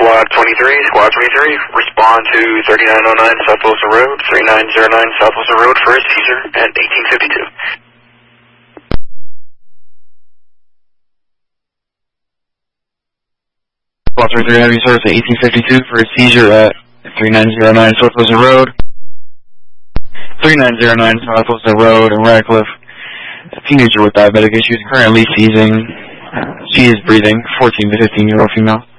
Squad 23, respond to 3909 South Wilson Road, 3909 South Wilson Road for a seizure at 1852. Squad 23, have you service at 1852 for a seizure at 3909 South Wilson Road. 3909 South Wilson Road in Radcliffe. A teenager with diabetic issues currently seizing. She is breathing, 14 to 15-year-old female.